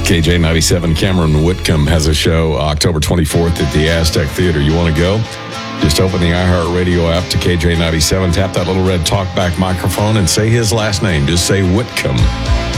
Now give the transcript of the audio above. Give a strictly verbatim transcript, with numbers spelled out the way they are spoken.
K J ninety-seven, Cameron Whitcomb has a show October twenty-fourth at the Aztec Theater. You want to go? Just open the iHeartRadio app to K J ninety-seven, tap that little red talkback microphone, and say his last name. Just say Whitcomb.